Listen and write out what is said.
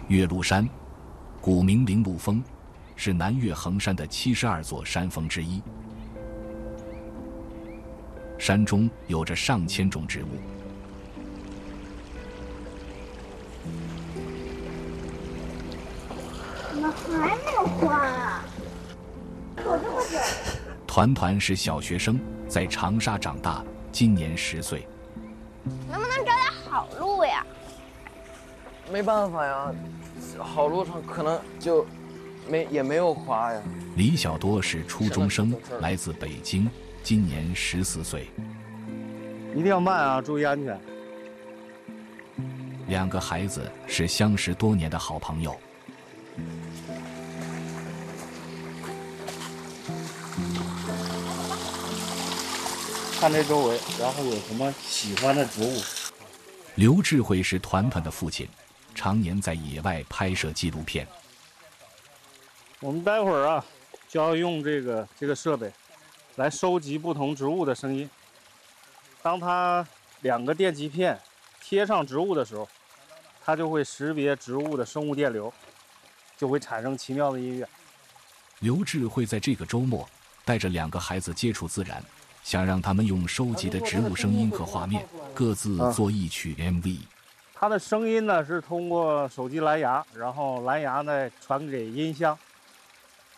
岳麓山，古名灵麓峰，是南岳衡山的72座山峰之一。山中有着上千种植物。 怎么还没有花啊？走这么久。 团团是小学生，在长沙长大，今年10岁。 能不能找点好路呀？ 没办法呀，好路上可能就也没有花呀。 李小多是初中生，来自北京，今年14岁。 一定要慢啊，注意安全。 2个孩子是相识多年的好朋友。 看这周围，然后有什么喜欢的植物。 刘智慧是团团的父亲，常年在野外拍摄纪录片。 我们待会儿啊，就要用这个设备，来收集不同植物的声音。当它2个电极片贴上植物的时候，它就会识别植物的生物电流，就会产生奇妙的音乐。 刘智慧在这个周末带着2个孩子接触自然，想让他们用收集的植物声音和画面，各自做一曲 MV。 它的声音呢是通过手机蓝牙，然后蓝牙呢传给音箱，